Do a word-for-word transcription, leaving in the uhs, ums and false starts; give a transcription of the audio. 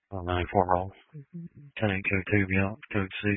Uh, ninety-four roll. ten eight code two, beyond code six.